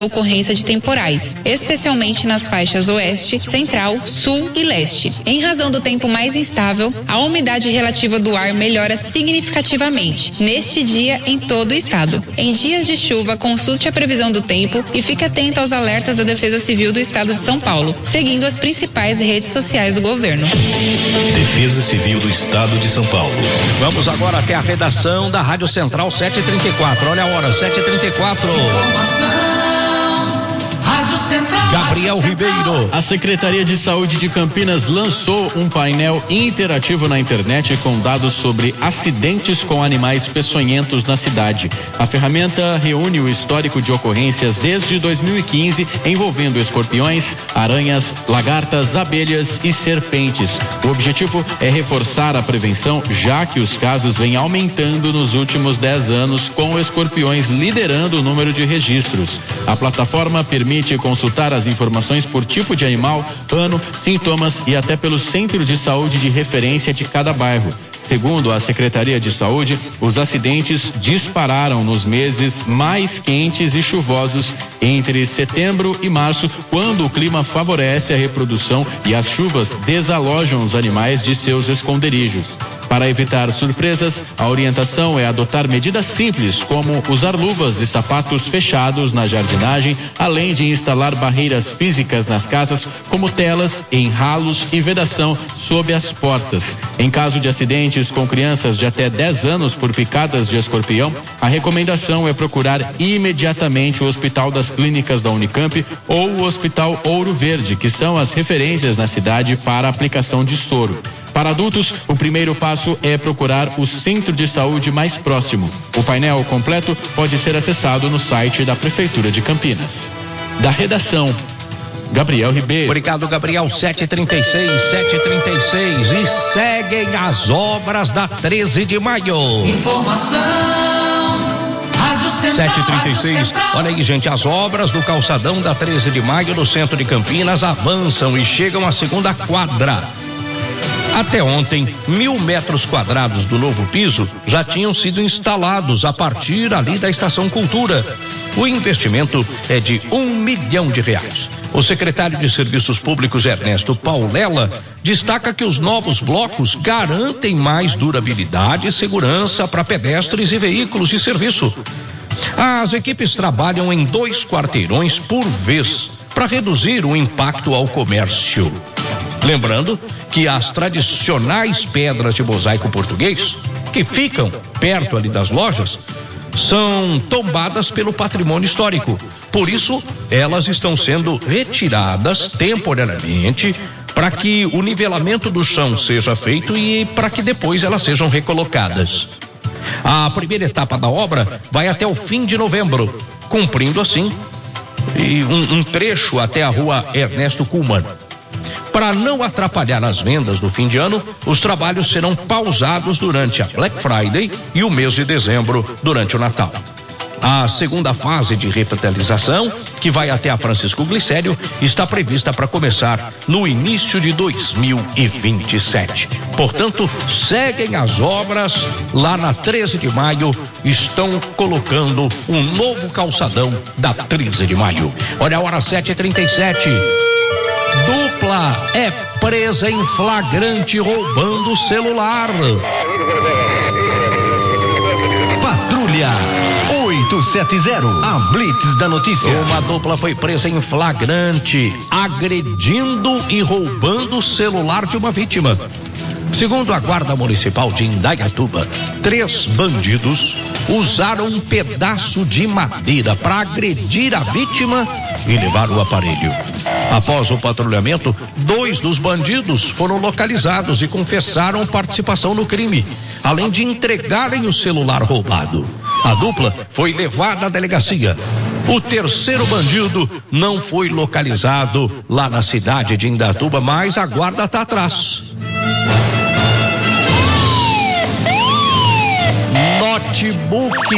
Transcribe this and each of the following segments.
ocorrência de temporais, especialmente nas faixas oeste, central, sul e leste. Em razão do tempo mais instável, a umidade relativa do ar melhora significativamente neste dia em todo o estado. Em dias de chuva, consulte a previsão do tempo e fique atento aos alertas da Defesa Civil do Estado de São Paulo, seguindo as principais redes sociais do governo. Defesa Civil do Estado de São Paulo. Vamos agora até a redação da Rádio Central 7h34. Olha a hora, 7h34. Gabriel Ribeiro. A Secretaria de Saúde de Campinas lançou um painel interativo na internet com dados sobre acidentes com animais peçonhentos na cidade. A ferramenta reúne o histórico de ocorrências desde 2015 envolvendo escorpiões, aranhas, lagartas, abelhas e serpentes. O objetivo é reforçar a prevenção, já que os casos vêm aumentando nos últimos 10 anos, com escorpiões liderando o número de registros. A plataforma permite consultar as informações por tipo de animal, ano, sintomas e até pelo centro de saúde de referência de cada bairro. Segundo a Secretaria de Saúde, os acidentes dispararam nos meses mais quentes e chuvosos entre setembro e março, quando o clima favorece a reprodução e as chuvas desalojam os animais de seus esconderijos. Para evitar surpresas, a orientação é adotar medidas simples, como usar luvas e sapatos fechados na jardinagem, além de instalar barreiras físicas nas casas, como telas, enralos e vedação sob as portas. Em caso de acidentes com crianças de até 10 anos por picadas de escorpião, a recomendação é procurar imediatamente o Hospital das Clínicas da Unicamp ou o Hospital Ouro Verde, que são as referências na cidade para a aplicação de soro. Para adultos, o primeiro passo é procurar o centro de saúde mais próximo. O painel completo pode ser acessado no site da Prefeitura de Campinas. Da redação, Gabriel Ribeiro. Obrigado, Gabriel. 7h36. E seguem as obras da 13 de maio. Informação. 7h36. Olha aí, gente, as obras do calçadão da 13 de maio no centro de Campinas avançam e chegam à segunda quadra. Até ontem, 1.000 metros quadrados do novo piso já tinham sido instalados a partir ali da Estação Cultura. O investimento é de R$1 milhão. O secretário de Serviços Públicos, Ernesto Paulela, destaca que os novos blocos garantem mais durabilidade e segurança para pedestres e veículos de serviço. As equipes trabalham em 2 quarteirões por vez para reduzir o impacto ao comércio. Lembrando que as tradicionais pedras de mosaico português, que ficam perto ali das lojas, são tombadas pelo patrimônio histórico. Por isso, elas estão sendo retiradas temporariamente para que o nivelamento do chão seja feito e para que depois elas sejam recolocadas. A primeira etapa da obra vai até o fim de novembro, cumprindo assim um trecho até a rua Ernesto Kuhlmann. Para não atrapalhar as vendas do fim de ano, os trabalhos serão pausados durante a Black Friday e o mês de dezembro, durante o Natal. A segunda fase de revitalização, que vai até a Francisco Glicério, está prevista para começar no início de 2027. Portanto, seguem as obras lá na 13 de maio, estão colocando um novo calçadão da 13 de maio. Olha a hora, 7h37. Dupla é presa em flagrante roubando celular. Patrulha 870, a Blitz da notícia. Uma dupla foi presa em flagrante, agredindo e roubando o celular de uma vítima. Segundo a Guarda Municipal de Indaiatuba, 3 bandidos usaram um pedaço de madeira para agredir a vítima e levar o aparelho. Após o patrulhamento, 2 dos bandidos foram localizados e confessaram participação no crime, além de entregarem o celular roubado. A dupla foi levada à delegacia. O terceiro bandido não foi localizado lá na cidade de Indaiatuba, mas a guarda está atrás. Notebook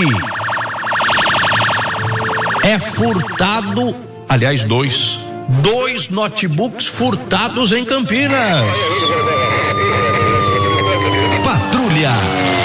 é furtado, aliás, 2 notebooks furtados em Campinas. Patrulha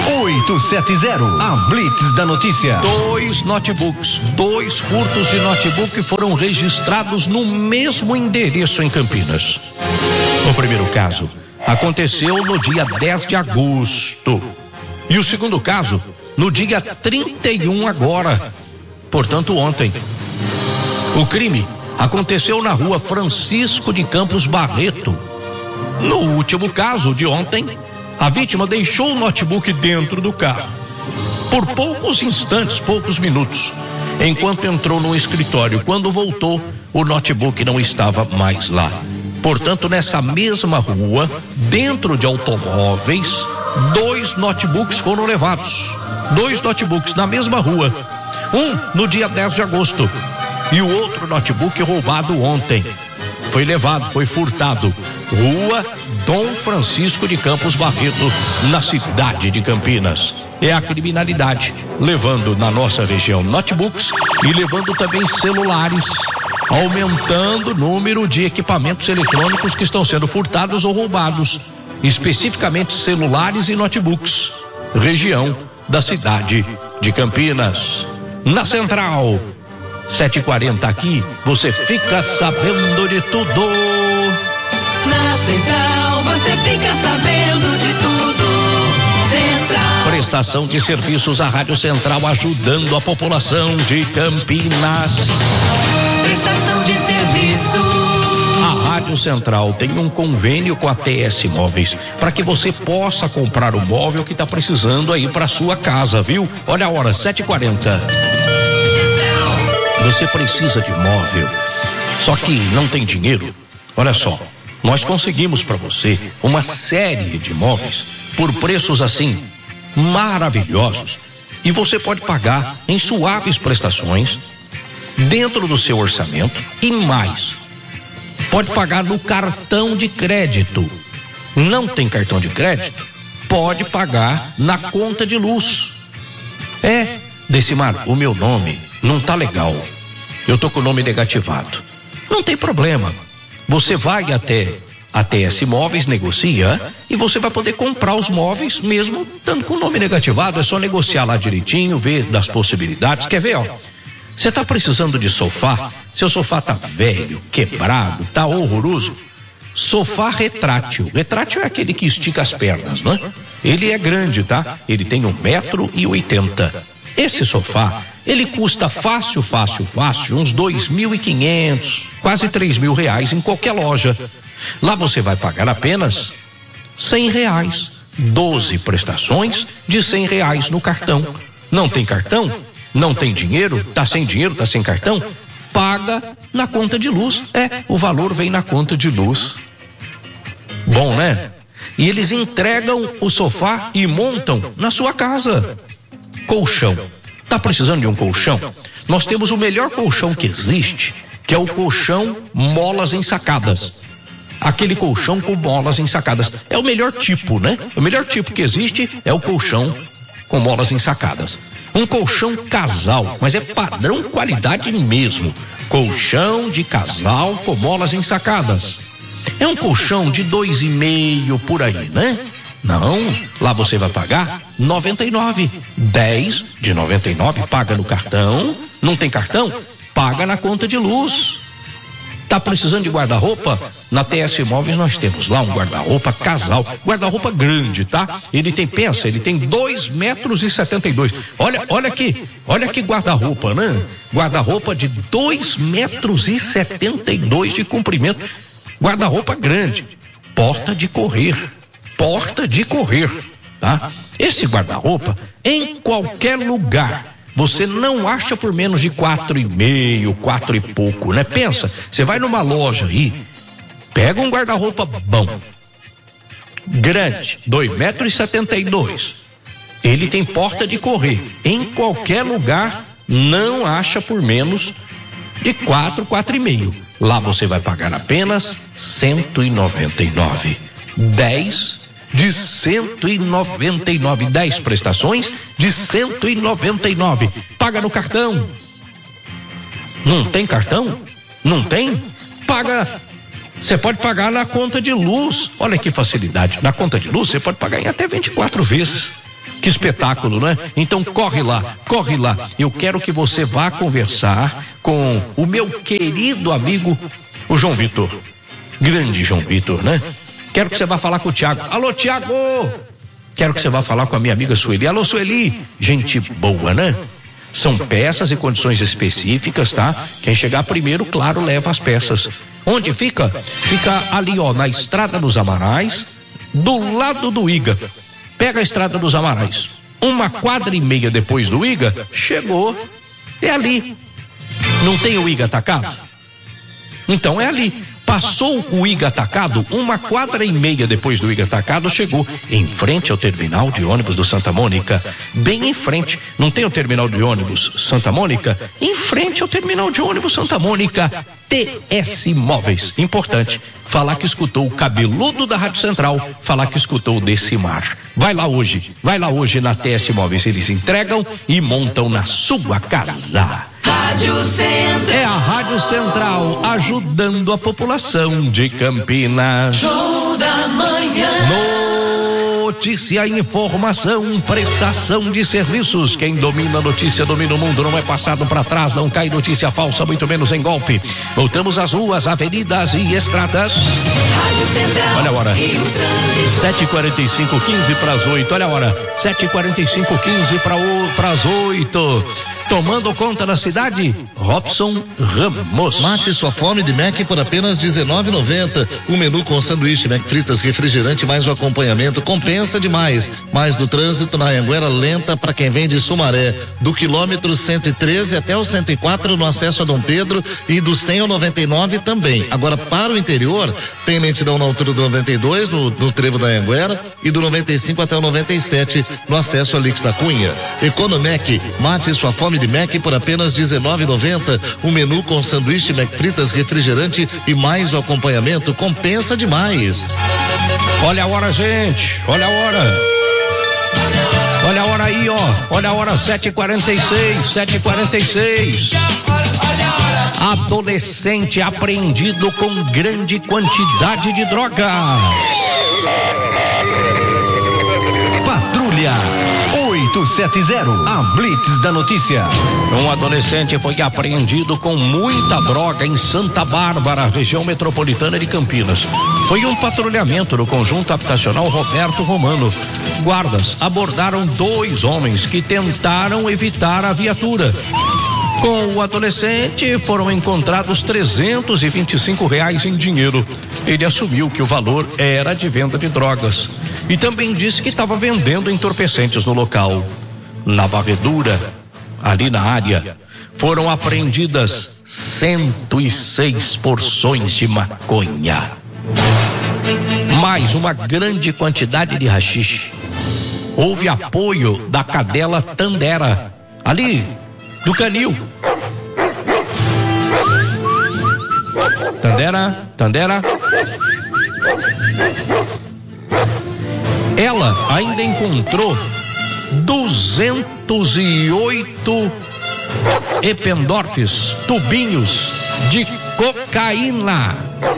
870, a Blitz da Notícia. 2 furtos de notebook foram registrados no mesmo endereço em Campinas. O primeiro caso aconteceu no dia 10 de agosto. E o segundo caso, no dia 31 agora. Portanto, ontem. O crime aconteceu na rua Francisco de Campos Barreto. No último caso de ontem, a vítima deixou o notebook dentro do carro. Por poucos instantes, poucos minutos, enquanto entrou no escritório. Quando voltou, o notebook não estava mais lá. Portanto, nessa mesma rua, dentro de automóveis, 2 notebooks foram levados. 2 notebooks na mesma rua. Um no dia 10 de agosto e o outro notebook roubado ontem. Foi levado, foi furtado. Rua Dom Francisco de Campos Barreto, na cidade de Campinas. É a criminalidade levando na nossa região notebooks e levando também celulares, aumentando o número de equipamentos eletrônicos que estão sendo furtados ou roubados, especificamente celulares e notebooks, região da cidade de Campinas. Na Central 7h40 aqui, você fica sabendo de tudo. Na Central você fica sabendo de tudo. Central. Prestação de serviços, a Rádio Central ajudando a população de Campinas. Prestação de serviço. A Rádio Central tem um convênio com a TS Móveis para que você possa comprar o móvel que está precisando aí para sua casa, viu? Olha a hora, 7h40. Você precisa de móvel, só que não tem dinheiro? Olha só, nós conseguimos para você uma série de móveis por preços assim maravilhosos e você pode pagar em suaves prestações dentro do seu orçamento e mais. Pode pagar no cartão de crédito. Não tem cartão de crédito? Pode pagar na conta de luz. Decimar, o meu nome não tá legal. Eu tô com o nome negativado. Não tem problema. Você vai até a TS Móveis, negocia e você vai poder comprar os móveis mesmo estando com o nome negativado. É só negociar lá direitinho, ver das possibilidades. Quer ver, ó? Você tá precisando de sofá? Seu sofá tá velho, quebrado, tá horroroso? Sofá retrátil. Retrátil é aquele que estica as pernas, né? Ele é grande, tá? Ele tem 1,80 m. Esse sofá, ele custa fácil, uns R$2.500, quase R$3.000 em qualquer loja. Lá você vai pagar apenas R$100. 12 prestações de R$100 no cartão. Não tem cartão? Não tem dinheiro? Tá sem dinheiro? Tá sem cartão? Paga na conta de luz. O valor vem na conta de luz. Bom, né? E eles entregam o sofá e montam na sua casa. Colchão. Tá precisando de um colchão? Nós temos o melhor colchão que existe, que é o colchão molas ensacadas. Aquele colchão com molas ensacadas. É o melhor tipo, né? O melhor tipo que existe é o colchão com molas ensacadas. Um colchão casal, mas é padrão qualidade mesmo. Colchão de casal com molas ensacadas. É um colchão de 2,5 por aí, né? Não, lá você vai pagar 99. 10 de 99, paga no cartão. Não tem cartão? Paga na conta de luz. Tá precisando de guarda-roupa? Na TS Móveis nós temos lá um guarda-roupa casal, guarda-roupa grande, tá? Ele tem 2,72 m. Olha que guarda-roupa, né? Guarda-roupa de 2,72 m de comprimento. Guarda-roupa grande, porta de correr, tá? Esse guarda-roupa, em qualquer lugar, você não acha por menos de 4,5, 4 e pouco, né? Pensa, você vai numa loja aí, pega um guarda-roupa bom, grande, 2,72 m. Ele tem porta de correr. Em qualquer lugar, não acha por menos de 4, 4,5. Lá você vai pagar apenas 199. 10 de 199, 10 prestações de 199. Paga no cartão. Não tem cartão? Não tem? Paga. Você pode pagar na conta de luz. Olha que facilidade. Na conta de luz você pode pagar em até 24 vezes. Que espetáculo, né? Então corre lá. Eu quero que você vá conversar com o meu querido amigo, o João Vitor. Grande João Vitor, né? Quero que você vá falar com o Tiago. Alô, Tiago! Quero que você vá falar com a minha amiga Sueli. Alô, Sueli! Gente boa, né? São peças e condições específicas, tá? Quem chegar primeiro, claro, leva as peças. Onde fica? Fica ali, ó, na Estrada dos Amarais, do lado do IGA. Pega a Estrada dos Amarais. 1,5 quadra depois do IGA, chegou. É ali. Não tem o IGA atacado? Então é ali. Passou o IGA atacado, 1,5 quadra depois do IGA atacado, chegou em frente ao terminal de ônibus do Santa Mônica. Bem em frente. Não tem o terminal de ônibus Santa Mônica? Em frente ao terminal de ônibus Santa Mônica. TS Móveis. Importante. Falar que escutou o cabeludo da Rádio Central, falar que escutou o Decimar. Vai lá hoje na TS Móveis. Eles entregam e montam na sua casa. Rádio Central. É a Rádio Central ajudando a população de Campinas. Show da manhã. Notícia, informação, prestação de serviços. Quem domina a notícia domina o mundo, não é passado para trás, não cai notícia falsa, muito menos em golpe. Voltamos às ruas, avenidas e estradas. Rádio Central. Olha a hora. 7h45, 15 para as 8. Olha a hora. 7h45, 15 para as 8. Tomando conta da cidade, Robson Ramos. Mate sua fome de Mac por apenas R$19,90. O menu com sanduíche, Mac fritas, refrigerante mais o acompanhamento compensa demais. Mais do trânsito na Anhanguera lenta para quem vem de Sumaré. Do quilômetro 113 até o 104 no acesso a Dom Pedro e do 100 ao 99 também. Agora para o interior tem lentidão na altura do 92 no trevo da Anhanguera e do 95 até o 97 no acesso a Lix da Cunha. Economec, mate sua fome de Mac por apenas R$19,90. O menu com sanduíche, Mac fritas, refrigerante e mais o acompanhamento compensa demais. Olha a hora, gente. Olha a hora. Olha a hora aí, ó. Olha a hora, 7h46. Adolescente apreendido com grande quantidade de droga. Patrulha 870, a Blitz da Notícia. Um adolescente foi apreendido com muita droga em Santa Bárbara, região metropolitana de Campinas. Foi um patrulhamento no conjunto habitacional Roberto Romano. Guardas abordaram 2 homens que tentaram evitar a viatura. Com o adolescente foram encontrados R$325 em dinheiro. Ele assumiu que o valor era de venda de drogas e também disse que estava vendendo entorpecentes no local. Na varredura, ali na área, foram apreendidas 106 porções de maconha, mais uma grande quantidade de haxixe. Houve apoio da cadela Tandera, ali do canil. Tandera. Ela ainda encontrou 208 Eppendorfs, tubinhos de cocaína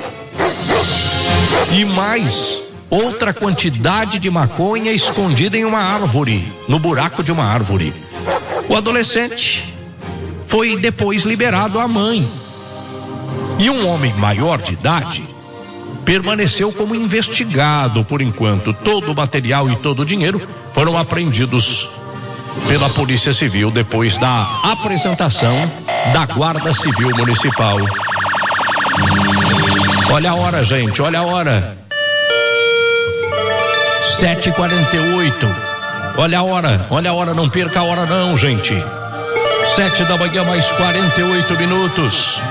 e mais outra quantidade de maconha escondida em uma árvore, no buraco de uma árvore. O adolescente foi depois liberado à mãe. E um homem maior de idade permaneceu como investigado por enquanto. Todo o material e todo o dinheiro foram apreendidos pela Polícia Civil depois da apresentação da Guarda Civil Municipal. Olha a hora, gente, olha a hora. 7h48. Olha a hora, não perca a hora não, gente. 7 da manhã mais 48 minutos.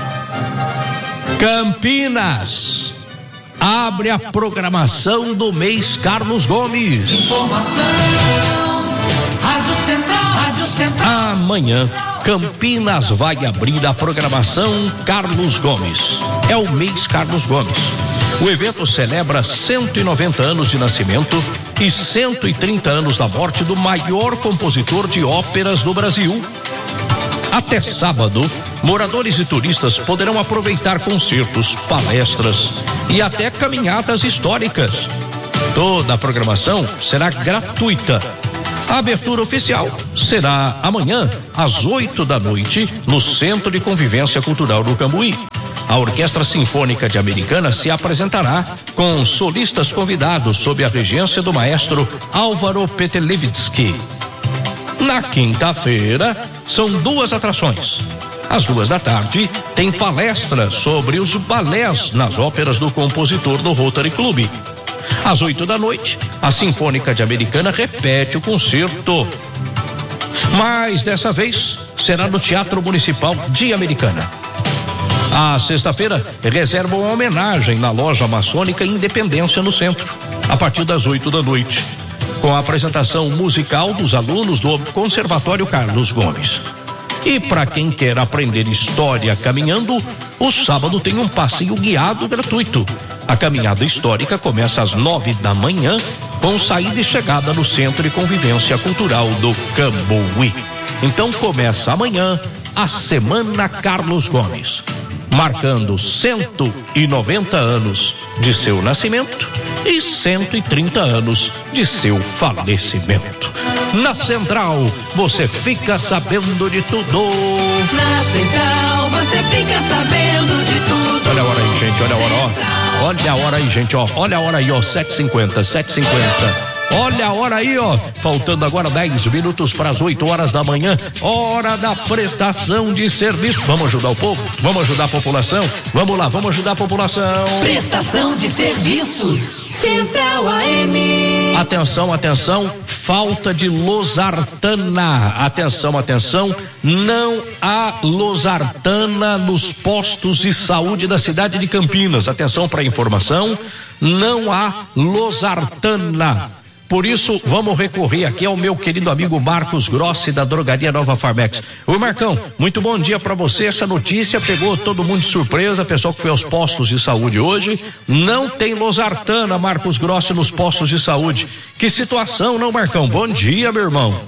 Campinas abre a programação do mês Carlos Gomes. Informação. Rádio Central. Amanhã, Campinas vai abrir a programação Carlos Gomes. É o mês Carlos Gomes. O evento celebra 190 anos de nascimento e 130 anos da morte do maior compositor de óperas do Brasil. Até sábado, moradores e turistas poderão aproveitar concertos, palestras e até caminhadas históricas. Toda a programação será gratuita. A abertura oficial será amanhã, às 8h, no Centro de Convivência Cultural do Cambuí. A Orquestra Sinfônica de Americana se apresentará com solistas convidados sob a regência do maestro Álvaro Petelevitsky. Na quinta-feira, são 2 atrações. Às 14h, tem palestra sobre os balés nas óperas do compositor do Rotary Club. Às 20h, a Sinfônica de Americana repete o concerto. Mas dessa vez será no Teatro Municipal de Americana. A sexta-feira reserva uma homenagem na loja maçônica Independência no centro, a partir das 20h, com a apresentação musical dos alunos do Conservatório Carlos Gomes. E para quem quer aprender história caminhando, o sábado tem um passeio guiado gratuito. A caminhada histórica começa às 9h, com saída e chegada no Centro de Convivência Cultural do Cambuí. Então começa amanhã a Semana Carlos Gomes, marcando 190 anos de seu nascimento e 130 anos de seu falecimento. Na Central, você fica sabendo de tudo. Na Central, você fica sabendo de tudo. Olha a hora aí, gente, olha a hora, ó. Olha a hora aí, gente, ó. Olha a hora aí, ó, 7h50. Olha a hora aí, ó. Faltando agora 10 minutos para as 8h, hora da prestação de serviço. Vamos ajudar o povo? Vamos ajudar a população? Vamos lá, vamos ajudar a população. Prestação de serviços. Central AM. Atenção, falta de losartana. Atenção, não há losartana nos postos de saúde da cidade de Campinas. Atenção para a informação, não há losartana. Por isso, vamos recorrer aqui ao meu querido amigo Marcos Grossi, da Drogaria Nova Farmex. Oi, Marcão, muito bom dia para você. Essa notícia pegou todo mundo de surpresa, pessoal que foi aos postos de saúde hoje. Não tem losartana, Marcos Grossi, nos postos de saúde. Que situação, não, Marcão? Bom dia, meu irmão.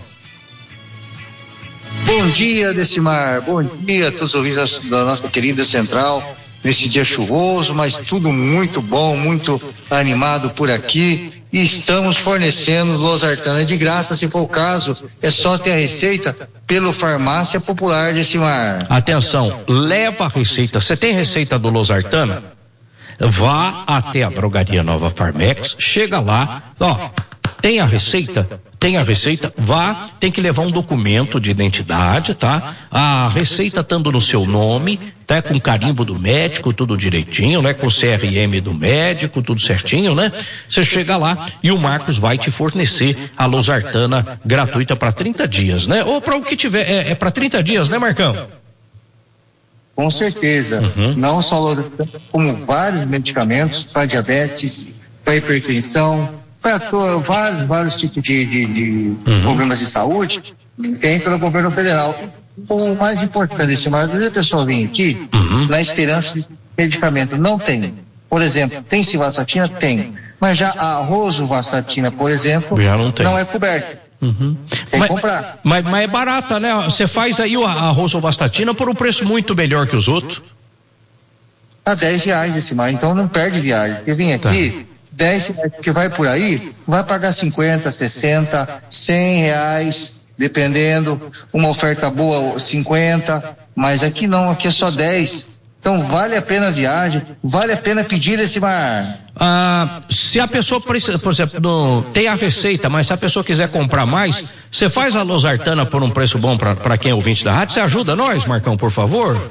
Bom dia, Decimar. Bom dia a todos os ouvintes da nossa querida Central. Nesse dia chuvoso, mas tudo muito bom, muito animado por aqui. E estamos fornecendo losartana de graça, se for o caso, é só ter a receita pelo Farmácia Popular, Decimar. Atenção, leva a receita. Você tem receita do losartana? Vá até a Drogaria Nova Farmex, chega lá, ó, tem a receita, vá, tem que levar um documento de identidade, tá? A receita estando no seu nome, tá? Com carimbo do médico, tudo direitinho, né? Com CRM do médico, tudo certinho, né? Você chega lá e o Marcos vai te fornecer a losartana gratuita para 30 dias, né? Ou para o que tiver, é para 30 dias, né, Marcão? Com certeza, não só losartana, como vários medicamentos para diabetes, para hipertensão, para vários tipos de problemas de saúde, tem pelo governo federal. O mais importante, mas às vezes a pessoa vem aqui na esperança de medicamento. Não tem. Por exemplo, tem civastatina? Tem. Mas já a rosuvastatina, por exemplo, não é coberta. Tem que comprar. Mas é barata, né? Você faz aí a rosuvastatina por um preço muito melhor que os outros. A R$10 esse mar, então não perde viagem. Eu vim aqui... 10 que vai por aí, vai pagar 50, 60, 100 reais, dependendo, uma oferta boa 50, mas aqui não, aqui é só 10. Então vale a pena a viagem, vale a pena pedir esse mar. Se a pessoa precisa, por exemplo, tem a receita, mas se a pessoa quiser comprar mais, você faz a losartana por um preço bom para quem é ouvinte da rádio, você ajuda nós, Marcão, por favor?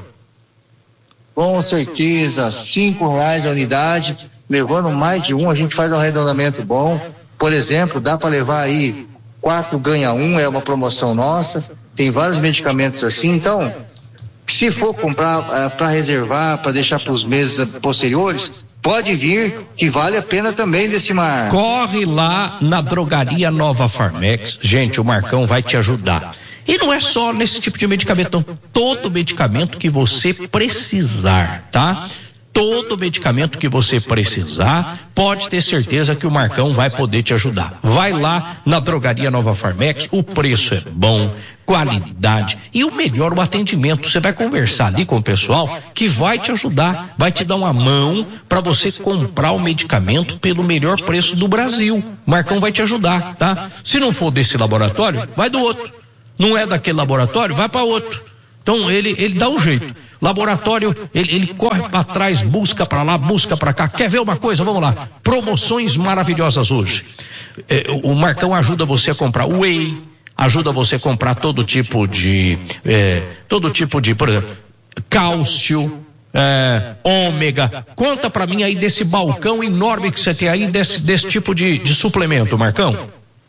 Com certeza, R$5 a unidade. Levando mais de um, a gente faz um arredondamento bom. Por exemplo, dá para levar aí 4 ganha 1, é uma promoção nossa. Tem vários medicamentos assim. Então, se for comprar para reservar, para deixar para os meses posteriores, pode vir, que vale a pena também, Decimar. Corre lá na Drogaria Nova Farmex. Gente, o Marcão vai te ajudar. E não é só nesse tipo de medicamento, não. Todo medicamento que você precisar, tá? todo medicamento que você precisar, pode ter certeza que o Marcão vai poder te ajudar. Vai lá na Drogaria Nova Farmex, o preço é bom, qualidade e o melhor, o atendimento. Você vai conversar ali com o pessoal que vai te ajudar, vai te dar uma mão para você comprar o medicamento pelo melhor preço do Brasil. O Marcão vai te ajudar, tá? Se não for desse laboratório, vai do outro. Não é daquele laboratório, vai para outro. Então ele dá um jeito. Laboratório, ele corre para trás, busca para lá, busca para cá. Quer ver uma coisa? Vamos lá. Promoções maravilhosas hoje. O Marcão ajuda você a comprar whey, ajuda você a comprar todo tipo de, por exemplo, cálcio, ômega. Conta para mim aí desse balcão enorme que você tem aí, desse tipo de suplemento, Marcão.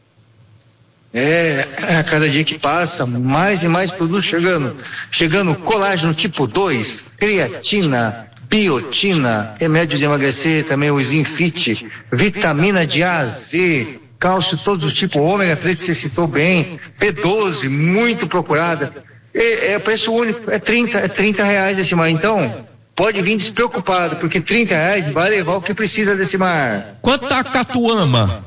A cada dia que passa, mais e mais produtos chegando colágeno tipo 2, creatina, biotina, remédio de emagrecer, também o Zinfit, vitamina de A a Z, cálcio, todos os tipos, ômega 3 que você citou bem, B12, muito procurada, é preço único, é 30 reais esse mar, então pode vir despreocupado, porque 30 reais vai levar o que precisa desse mar. Quanto tá a Catuama?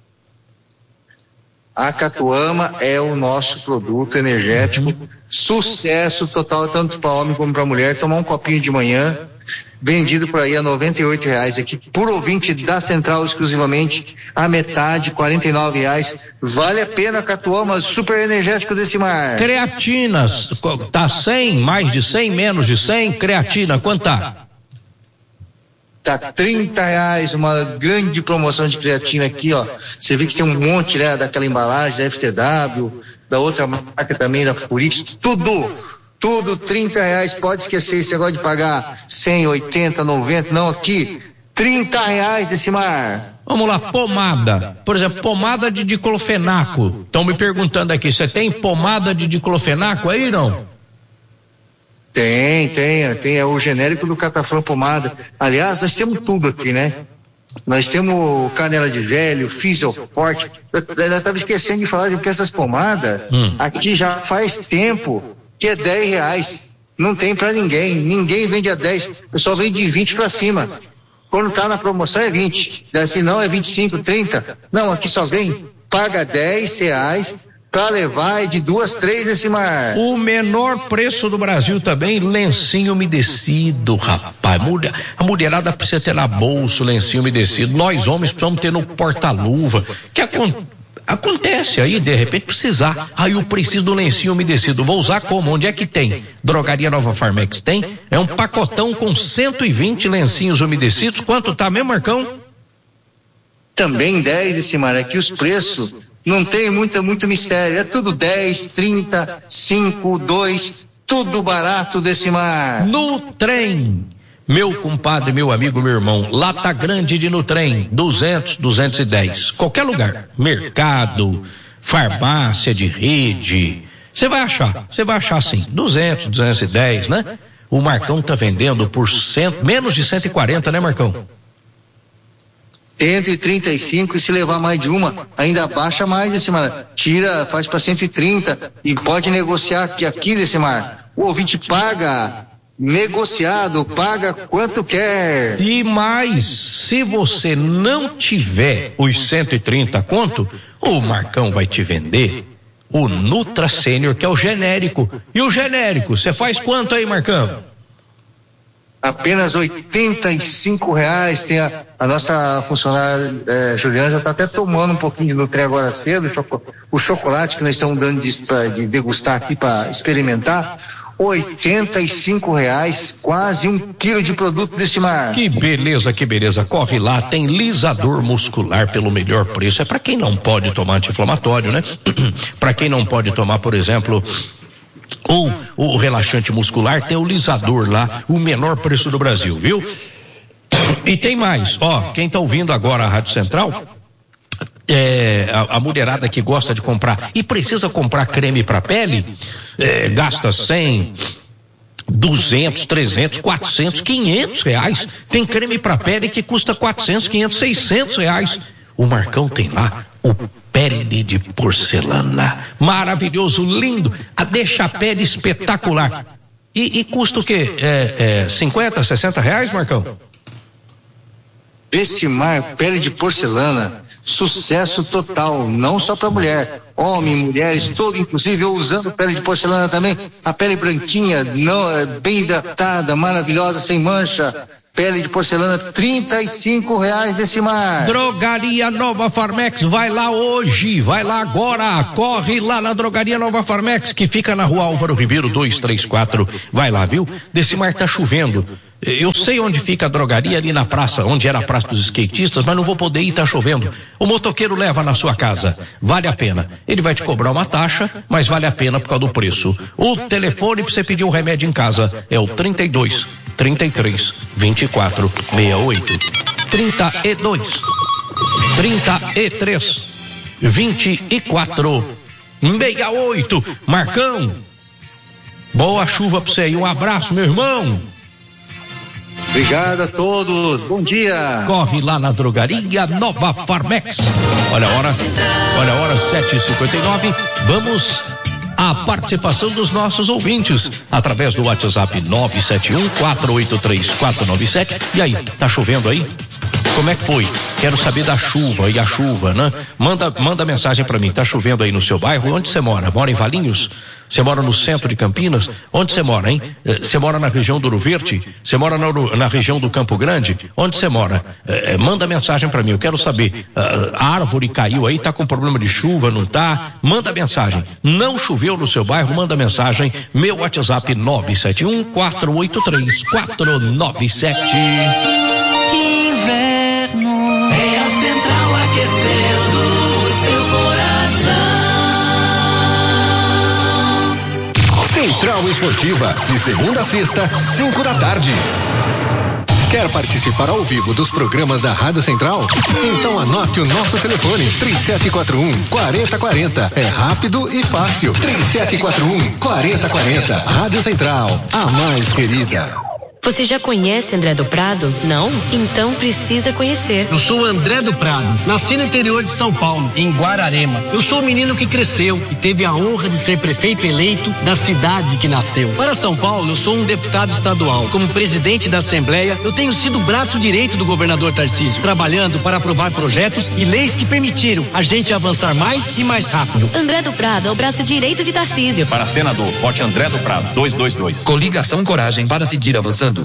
A Catuama é o nosso produto energético, sucesso total, tanto para homem como para mulher. Tomar um copinho de manhã, vendido por aí a R$98 aqui, por ouvinte da Central exclusivamente, a metade, R$49. Vale a pena a Catuama, super energético desse mar. Creatinas, tá 100, mais de 100, menos de 100, creatina, quanto tá? Tá R$30, uma grande promoção de creatina aqui, ó. Você vê que tem um monte, né, daquela embalagem da FTW, da outra marca também, da Furix, tudo R$30, pode esquecer esse negócio de pagar 100, 80, 90, não, aqui, R$30 esse mar. Vamos lá, pomada, por exemplo, pomada de diclofenaco, estão me perguntando aqui, você tem pomada de diclofenaco aí, não? Tem, é o genérico do Cataflã pomada. Aliás, nós temos tudo aqui, né? Nós temos canela de velho, Fisioforte. Eu estava esquecendo de falar porque essas pomadas aqui já faz tempo que é R$10. Não tem pra ninguém vende a 10, o pessoal vende de 20 pra cima. Quando tá na promoção é 20, assim não é 25, 30. Não, aqui só vem, paga R$10 para levar de 2, 3 esse mar. O menor preço do Brasil também, lencinho umedecido, rapaz. A mulherada precisa ter na bolsa o lencinho umedecido. Nós homens precisamos ter no porta-luva. Que acontece aí, de repente precisar. Aí eu preciso do lencinho umedecido. Vou usar como? Onde é que tem? Drogaria Nova Farmex tem? É um pacotão com 120 lencinhos umedecidos. Quanto tá mesmo, Marcão? Também 10 esse mar. Aqui os preços não tem muito mistério. É tudo 10, 30, 5, 2, tudo barato desse mar. No trem, meu compadre, meu amigo, meu irmão, lata grande de Nutrem, 200, 210. Qualquer lugar, mercado, farmácia de rede, você vai achar sim, 200, 210, né? O Marcão tá vendendo por menos de 140, né, Marcão? 135, e se levar mais de uma, ainda baixa mais desse mar. Tira, faz para 130 e pode negociar aqui desse mar. O ouvinte paga negociado, paga quanto quer. E mais, se você não tiver os 130 conto, o Marcão vai te vender o Nutra Sênior, que é o genérico. E o genérico, você faz quanto aí, Marcão? Apenas R$85. Tem a nossa funcionária Juliana já está até tomando um pouquinho de Nutrem agora cedo, o chocolate que nós estamos dando de degustar aqui para experimentar, R$85, quase 1 quilo de produto desse mar. Que beleza, corre lá, tem lisador muscular pelo melhor preço, é para quem não pode tomar anti-inflamatório, né? Para quem não pode tomar, por exemplo, ou o relaxante muscular, tem o lisador lá, o menor preço do Brasil, viu? E tem mais, quem tá ouvindo agora a Rádio Central, a mulherada que gosta de comprar e precisa comprar creme para pele, gasta 100, 200, 300, 400, 500 reais. Tem creme para pele que custa 400, 500, 600 reais. O Marcão tem lá o pele de porcelana, maravilhoso, lindo, deixa a pele espetacular. E custa o quê? 50, 60 reais, Marcão? Decimar pele de porcelana, sucesso total, não só para mulher, homem, mulheres, todo, inclusive eu usando pele de porcelana também, a pele branquinha, bem hidratada, maravilhosa, sem mancha. Pele de porcelana, R$35, Decimar. Drogaria Nova Farmex, vai lá hoje, vai lá agora, corre lá na Drogaria Nova Farmex, que fica na Rua Álvaro Ribeiro 234, vai lá, viu? Decimar, tá chovendo. Eu sei onde fica a drogaria, ali na praça, onde era a praça dos skatistas, mas não vou poder ir, tá chovendo. O motoqueiro leva na sua casa, vale a pena. Ele vai te cobrar uma taxa, mas vale a pena por causa do preço. O telefone pra você pedir um remédio em casa é o 32 33 24 68. 32 33 24 68. Marcão, boa chuva pra você aí, um abraço, meu irmão. Obrigado a todos, bom dia. Corre lá na Drogaria Nova Farmex. Olha a hora 7h59. Vamos à participação dos nossos ouvintes através do WhatsApp 971-483-497. E aí, tá chovendo aí? Como é que foi? Quero saber da chuva e a chuva, né? Manda mensagem pra mim. Tá chovendo aí no seu bairro? Onde você mora? Mora em Valinhos? Você mora no centro de Campinas? Onde você mora, hein? Você mora na região do Ouro Verde? Você mora na região do Campo Grande? Onde você mora? Manda mensagem pra mim. Eu quero saber. A árvore caiu aí? Tá com problema de chuva? Não tá? Manda mensagem. Não choveu no seu bairro? Manda mensagem. Meu WhatsApp 971-483-497. Inverno é a central aquecendo o seu coração. Central Esportiva, de segunda a sexta, 5 da tarde. Quer participar ao vivo dos programas da Rádio Central? Então anote o nosso telefone, 3741-4040. É rápido e fácil. 3741-4040. Rádio Central, a mais querida. Você já conhece André do Prado? Não? Então precisa conhecer. Eu sou André do Prado, nasci no interior de São Paulo, em Guararema. Eu sou o menino que cresceu e teve a honra de ser prefeito eleito da cidade que nasceu. Para São Paulo, eu sou um deputado estadual. Como presidente da Assembleia, eu tenho sido o braço direito do governador Tarcísio, trabalhando para aprovar projetos e leis que permitiram a gente avançar mais e mais rápido. André do Prado é o braço direito de Tarcísio. Para senador, vote André do Prado, 222. Coligação Coragem para seguir avançando.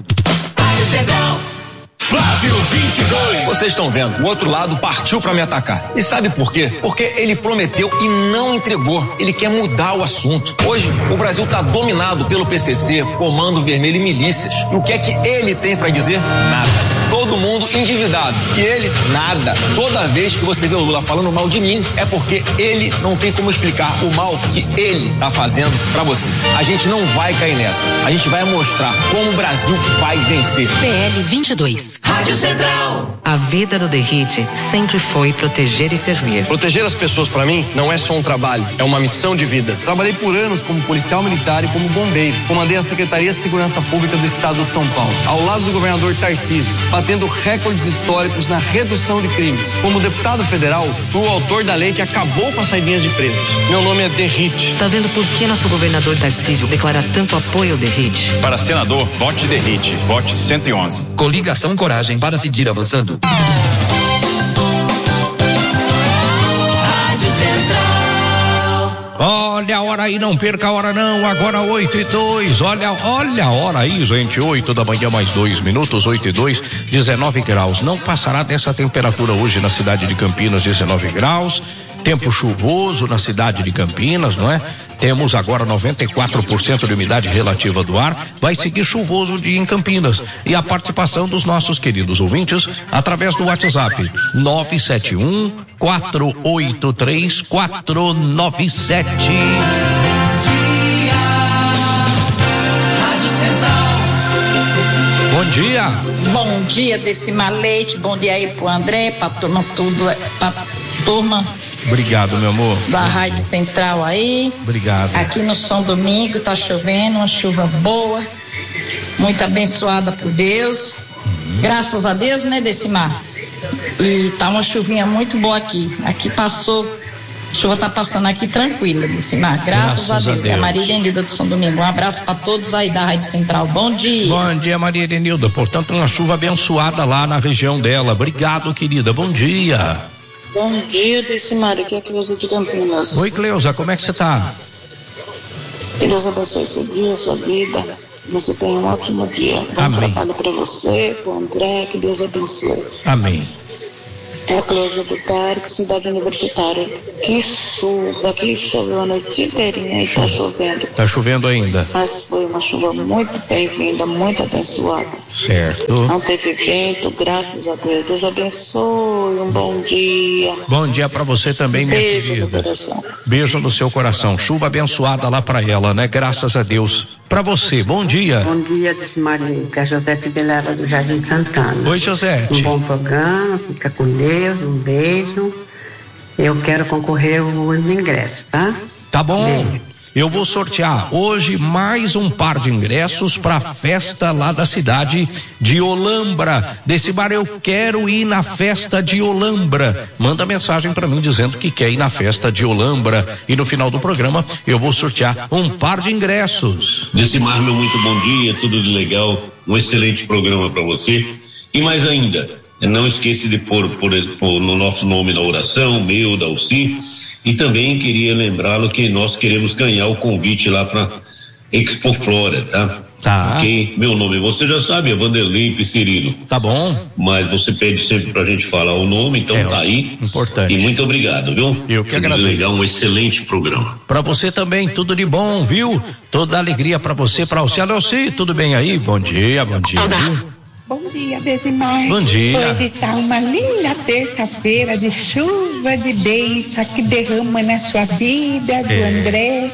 Flávio 22. Vocês estão vendo, o outro lado partiu para me atacar. E sabe por quê? Porque ele prometeu e não entregou. Ele quer mudar o assunto. Hoje, o Brasil está dominado pelo PCC, Comando Vermelho e milícias. E o que é que ele tem para dizer? Nada. Todo mundo endividado. E ele, nada. Toda vez que você vê o Lula falando mal de mim, é porque ele não tem como explicar o mal que ele tá fazendo para você. A gente não vai cair nessa. A gente vai mostrar como o Brasil vai vencer. PL 22. Rádio Central. A vida do Derrite sempre foi proteger e servir. Proteger as pessoas para mim não é só um trabalho, é uma missão de vida. Trabalhei por anos como policial militar e como bombeiro. Comandei a Secretaria de Segurança Pública do Estado de São Paulo, ao lado do governador Tarcísio, batendo recordes históricos na redução de crimes. Como deputado federal, fui o autor da lei que acabou com as saidinhas de presos. Meu nome é Derrite. Tá vendo por que nosso governador Tarcísio declara tanto apoio ao Derrite? Para senador, vote Derrite, vote 111. Coligação Coragem para seguir avançando. Rádio Central. Olha a hora aí, não perca a hora não, agora 8:02, olha a hora aí, gente, 8 da manhã mais 2 minutos, 8:02, 19 graus, não passará dessa temperatura hoje na cidade de Campinas, 19 graus, tempo chuvoso na cidade de Campinas, não é? Temos agora 94% de umidade relativa do ar, vai seguir chuvoso o dia em Campinas. E a participação dos nossos queridos ouvintes através do WhatsApp 971-483-497. Bom dia. Bom dia, Decimar Leite, bom dia aí pro André, pra turma Obrigado, meu amor. Da Rádio Central aí. Obrigado. Aqui no São Domingo tá chovendo, uma chuva boa, muito abençoada por Deus. Graças a Deus, né, Decimar? E tá uma chuvinha muito boa aqui. Aqui passou A chuva está passando aqui tranquila, Decimar. Graças a Deus. É a Maria Erenilda do São Domingo. Um abraço para todos aí da Rádio Central. Bom dia. Bom dia, Maria Erenilda. Portanto, uma chuva abençoada lá na região dela. Obrigado, querida. Bom dia. Bom dia, Decimar. Aqui é a Cleusa de Campinas. Oi, Cleusa. Como é que você está? Que Deus abençoe seu dia, sua vida. Você tem um ótimo dia. Bom trabalho para você, para o André. Que Deus abençoe. Amém. É a Cleusa do Parque, Cidade Universitária. Que chuva, que choveu a noite inteirinha e tá chovendo. Tá chovendo ainda. Mas foi uma chuva muito bem-vinda, muito abençoada. Certo. Não teve vento, graças a Deus. Deus abençoe, um bom dia. Bom dia pra você também, minha querida. Beijo no coração. Beijo no seu coração. Chuva abençoada lá pra ela, né? Graças a Deus. Pra você, bom dia. Bom dia, Desmaria, que é a Josete Belara do Jardim Santana. Oi, Josete. Um bom programa, fica com Deus, um beijo. Eu quero concorrer aos ingressos, tá? Tá bom. Beijo. Eu vou sortear hoje mais um par de ingressos para a festa lá da cidade de Olambra. Decimar, eu quero ir na festa de Olambra. Manda mensagem para mim dizendo que quer ir na festa de Olambra. E no final do programa eu vou sortear um par de ingressos. Decimar, meu muito bom dia, tudo de legal. Um excelente programa para você. E mais ainda, não esqueça de pôr no nosso nome na oração, meu, da Alci. E também queria lembrá-lo que nós queremos ganhar o convite lá para Expo Flora, tá? Tá. Ok? Meu nome, você já sabe, é Vanderlei Pisserino. Tá bom. Mas você pede sempre pra gente falar o nome, então tá aí. Importante. E muito obrigado, viu? Eu que agradeço. Legal, um excelente programa. Pra você também, tudo de bom, viu? Toda alegria pra você, pra Alci, tudo bem aí? Bom dia, bom dia. Bom dia, Desimar. Bom dia. Hoje está uma linda terça-feira de chuva de bênção que derrama na sua vida, do André,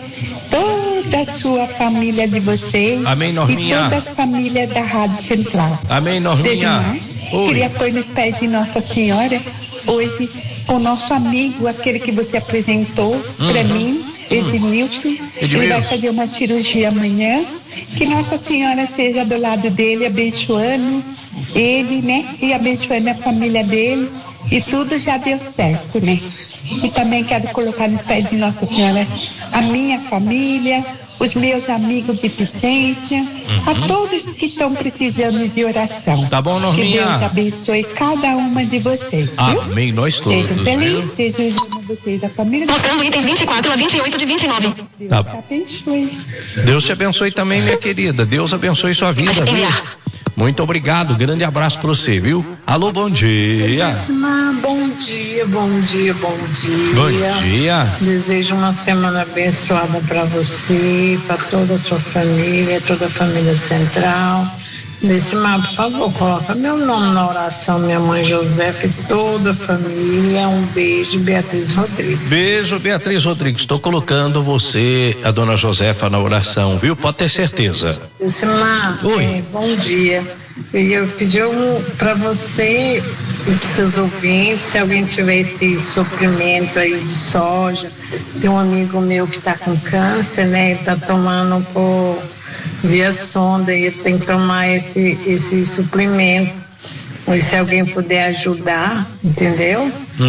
toda a sua família de vocês. Amém, Norminha. E toda a família da Rádio Central. Amém, Norminha. Desimar, queria pôr nos pés de Nossa Senhora hoje o nosso amigo, aquele que você apresentou para mim, Edmilson. Ele vai fazer uma cirurgia amanhã. Que Nossa Senhora seja do lado dele, abençoando ele, né? E abençoando a família dele. E tudo já deu certo, né? E também quero colocar no pé de Nossa Senhora a minha família, os meus amigos de Vicência, a todos que estão precisando de oração. Tá bom, Norminha? Que Deus abençoe cada uma de vocês. Amém, nós todos. Sejam felizes, sejam vocês da família. Mostrando itens 24 a 28 de 29. Deus Tá. te abençoe. Deus te abençoe também, minha querida. Deus abençoe sua vida, viu? Muito obrigado, grande abraço pra você, viu? Alô, bom dia. Bom dia, bom dia, bom dia. Bom dia. Desejo uma semana abençoada para você, para toda a sua família, toda a família central. Decimar, por favor, coloca meu nome na oração, minha mãe Josefa e toda a família. Um beijo, Beatriz Rodrigues. Beijo, Beatriz Rodrigues. Estou colocando você, a dona Josefa, na oração, viu? Pode ter certeza. Decimar, bom dia. Eu pedi para você e para seus ouvintes, se alguém tiver esse suprimento aí de soja. Tem um amigo meu que está com câncer, né? Ele está tomando por via sonda e ele tem que tomar esse suplemento. E se alguém puder ajudar, entendeu?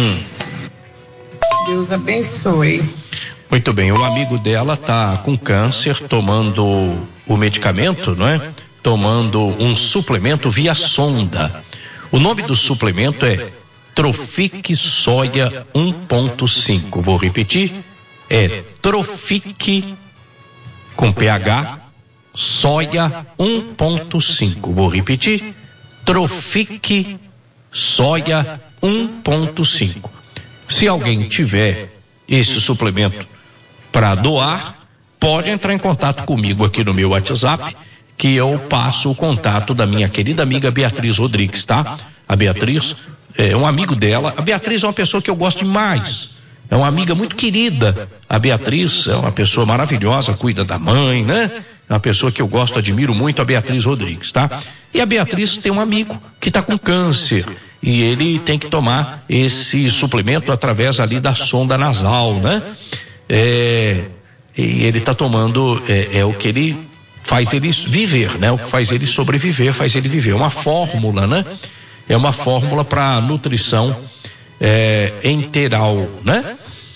Deus abençoe. Muito bem, o amigo dela tá com câncer, tomando o medicamento, não é? Tomando um suplemento via sonda. O nome do suplemento é Trofic Soia 1.5. Vou repetir, é Trofic com PH Soia 1.5. Vou repetir, Trofic Soia 1.5. Se alguém tiver esse suplemento para doar, pode entrar em contato comigo aqui no meu WhatsApp, que eu passo o contato da minha querida amiga Beatriz Rodrigues, tá? A Beatriz é um amigo dela. A Beatriz é uma pessoa que eu gosto demais. É uma amiga muito querida. A Beatriz é uma pessoa maravilhosa, cuida da mãe, né? É uma pessoa que eu gosto, admiro muito, a Beatriz Rodrigues, tá? E a Beatriz tem um amigo que está com câncer e ele tem que tomar esse suplemento através ali da sonda nasal, né? E ele está tomando, o que ele faz ele viver, né? O que faz ele sobreviver, faz ele viver. É uma fórmula, né? É uma fórmula para nutrição enteral, né?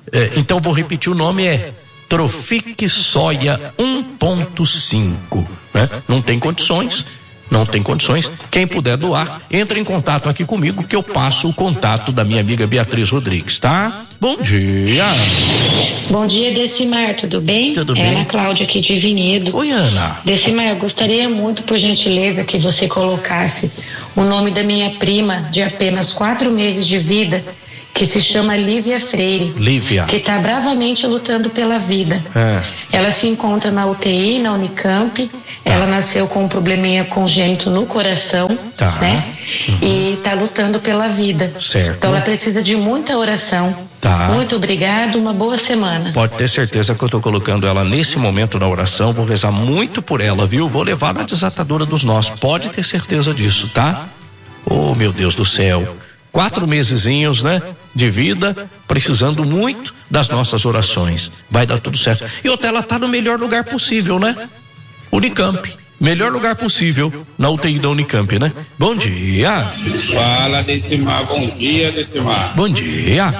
Então vou repetir, o nome é Trofic Soia 1.5, né? Não tem condições. Quem puder doar, entre em contato aqui comigo que eu passo o contato da minha amiga Beatriz Rodrigues, tá? Bom dia. Bom dia, Decimar, tudo bem? Tudo bem. Ana Cláudia aqui de Vinhedo. Oi, Ana. Decimar, eu gostaria muito, por gentileza, que você colocasse o nome da minha prima de apenas 4 meses de vida, que se chama Lívia Freire. Lívia. Que está bravamente lutando pela vida. Ela se encontra na UTI, na Unicamp. Ela nasceu com um probleminha congênito no coração, né? E está lutando pela vida. Certo. Então ela precisa de muita oração. Muito obrigado, uma boa semana. Pode ter certeza que eu estou colocando ela nesse momento na oração, vou rezar muito por ela, viu? Vou levar na desatadora dos nós, pode ter certeza disso, tá? Oh, meu Deus do céu. 4 mesezinhos, né? De vida, precisando muito das nossas orações. Vai dar tudo certo. E outra, ela tá no melhor lugar possível, né? Unicamp. Melhor lugar possível na UTI da Unicamp, né? Bom dia. Fala, Decimar. Bom dia, Decimar. Bom dia.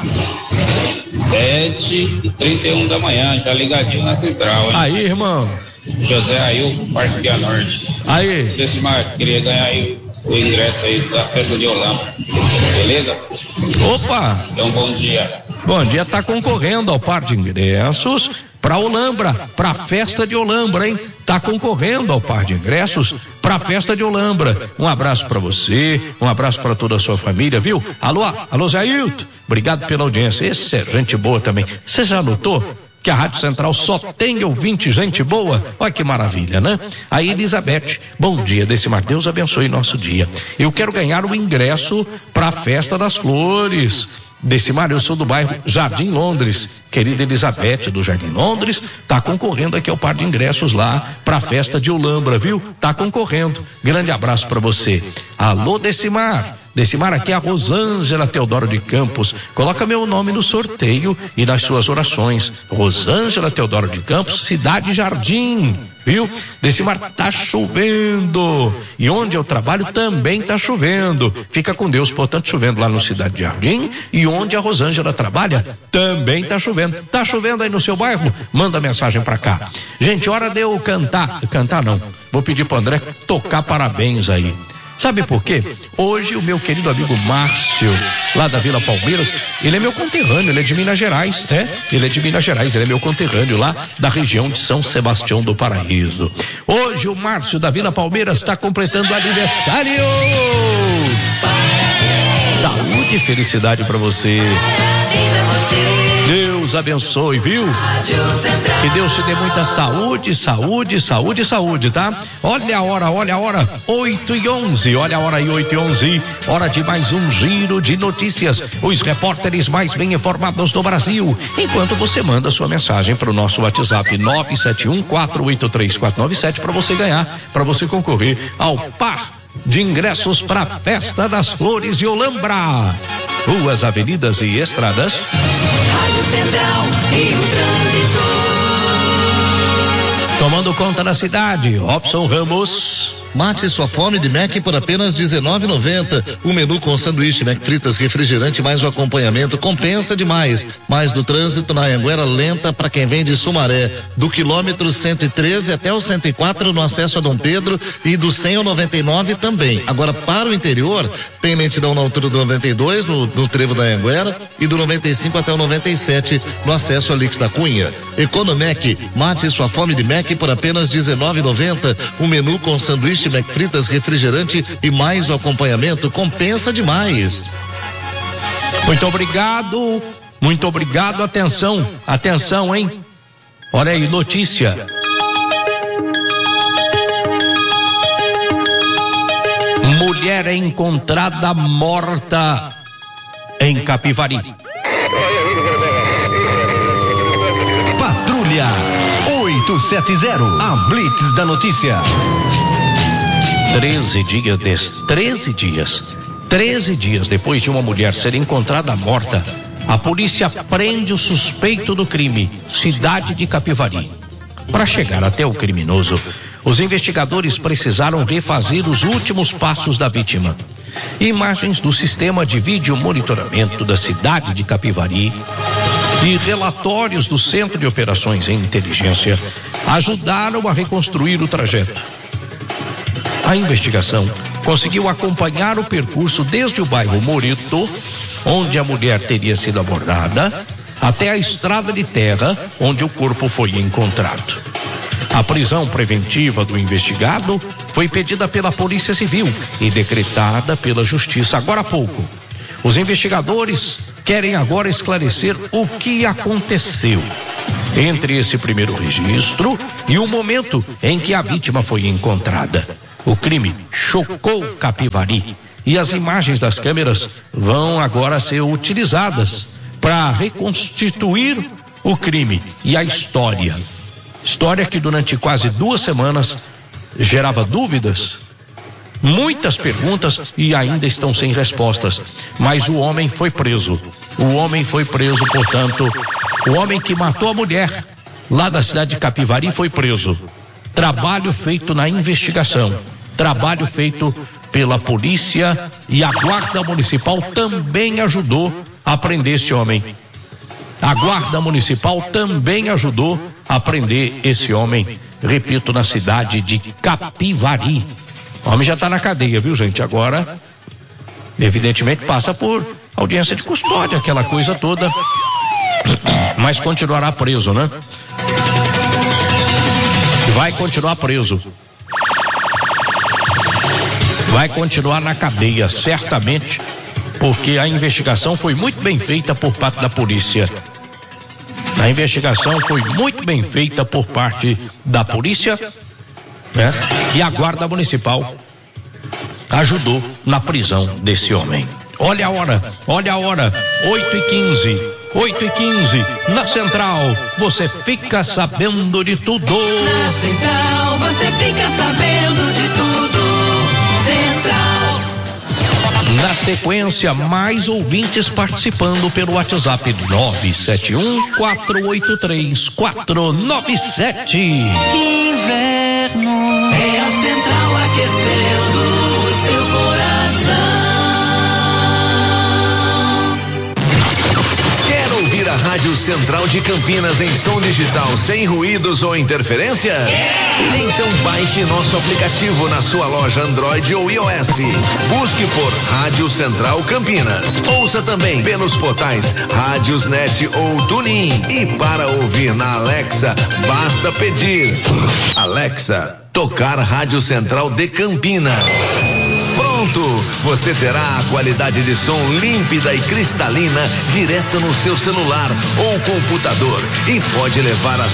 7h31 da manhã, já ligadinho na central, hein? Aí, irmão. José Ailton, Parque Via Norte. Aí. Decimar, queria ganhar aí o ingresso aí da festa de Olambra, beleza? Opa! Então, bom dia. Bom dia, tá concorrendo ao par de ingressos para Olambra, para a festa de Olambra, hein? Tá concorrendo ao par de ingressos para a festa de Olambra. Um abraço para você, um abraço para toda a sua família, viu? Alô, Zé Ailton, obrigado pela audiência. Esse é gente boa também. Você já notou que a Rádio Central só tem ouvinte, gente boa? Olha que maravilha, né? A Elizabeth, bom dia, Decimar, Deus abençoe nosso dia. Eu quero ganhar o ingresso para a Festa das Flores. Decimar, eu sou do bairro Jardim Londres. Querida Elizabeth do Jardim Londres, tá concorrendo aqui ao par de ingressos lá para a festa de Olambra, viu? Tá concorrendo. Grande abraço para você. Alô, Decimar. Decimar, aqui é a Rosângela Teodoro de Campos. Coloca meu nome no sorteio e nas suas orações. Rosângela Teodoro de Campos, Cidade Jardim, viu? Decimar, tá chovendo. E onde eu trabalho também tá chovendo. Fica com Deus, portanto, chovendo lá no Cidade Jardim. E onde a Rosângela trabalha, também tá chovendo. Tá chovendo aí no seu bairro? Manda mensagem pra cá. Gente, hora de eu cantar. Cantar não. Vou pedir pro André tocar parabéns aí. Sabe por quê? Hoje o meu querido amigo Márcio, lá da Vila Palmeiras, ele é meu conterrâneo, ele é de Minas Gerais, né? Ele é de Minas Gerais, ele é meu conterrâneo lá da região de São Sebastião do Paraíso. Hoje o Márcio da Vila Palmeiras está completando aniversário. Saúde e felicidade para você. Deus abençoe, viu? Que Deus te dê muita saúde, tá? Olha a hora, 8h11, olha a hora aí, 8h11, hora de mais um giro de notícias, os repórteres mais bem informados do Brasil, enquanto você manda sua mensagem para o nosso WhatsApp 971-483-497 para você ganhar, para você concorrer ao par de ingressos para a Festa das Flores de Olambra. Ruas, avenidas e estradas. Rádio Central e o trânsito. Tomando conta da cidade, Robson Ramos. Mate sua fome de Mac por apenas R$19,90. O menu com sanduíche, Mac fritas, refrigerante mais o acompanhamento compensa demais. Mais do trânsito na Anhanguera lenta para quem vem de Sumaré. Do quilômetro 113 até o 104 no acesso a Dom Pedro e do 100 ao 99 também. Agora para o interior tem lentidão na altura do 92 no trevo da Anhanguera e do 95 até o 97 no acesso a Lix da Cunha. Economec, mate sua fome de Mac por apenas R$19,90. O menu com sanduíche, Mac fritas, refrigerante e mais o acompanhamento compensa demais. Muito obrigado, atenção, hein? Olha aí, notícia. Mulher é encontrada morta em Capivari. Patrulha 870, a Blitz da notícia. 13 dias depois de uma mulher ser encontrada morta, a polícia prende o suspeito do crime, cidade de Capivari. Para chegar até o criminoso, os investigadores precisaram refazer os últimos passos da vítima. Imagens do sistema de vídeo monitoramento da cidade de Capivari e relatórios do Centro de Operações em Inteligência ajudaram a reconstruir o trajeto. A investigação conseguiu acompanhar o percurso desde o bairro Moreto, onde a mulher teria sido abordada, até a estrada de terra, onde o corpo foi encontrado. A prisão preventiva do investigado foi pedida pela Polícia Civil e decretada pela Justiça agora há pouco. Os investigadores querem agora esclarecer o que aconteceu entre esse primeiro registro e o momento em que a vítima foi encontrada. O crime chocou Capivari e as imagens das câmeras vão agora ser utilizadas para reconstituir o crime e a história. História que durante quase 2 semanas gerava dúvidas, muitas perguntas e ainda estão sem respostas. Mas o homem foi preso. O homem foi preso, portanto, o homem que matou a mulher lá da cidade de Capivari foi preso. Trabalho feito na investigação, trabalho feito pela polícia e a Guarda Municipal também ajudou a prender esse homem. A Guarda Municipal também ajudou a prender esse homem, repito, na cidade de Capivari. O homem já está na cadeia, viu, gente? Agora, evidentemente, passa por audiência de custódia, aquela coisa toda, mas continuará preso, né? Vai continuar preso. Vai continuar na cadeia, certamente, porque a investigação foi muito bem feita por parte da polícia. A investigação foi muito bem feita por parte da polícia, né? E a Guarda Municipal ajudou na prisão desse homem. Olha a hora, 8h15, na Central, você fica sabendo de tudo. Na Central, você fica sabendo de tudo. Central. Na sequência, mais ouvintes participando pelo WhatsApp 971-483-497. Inverno é a Central aquecendo o seu coração. Quer ouvir a Rádio Central de Campinas em som digital sem ruídos ou interferências? Então baixe nosso aplicativo na sua loja Android ou iOS. Busque por Rádio Central Campinas. Ouça também pelos portais Rádiosnet ou TuneIn. E para ouvir na Alexa, basta pedir: Alexa, tocar Rádio Central de Campinas. Pronto! Você terá a qualidade de som límpida e cristalina direto no seu celular ou computador e pode levar a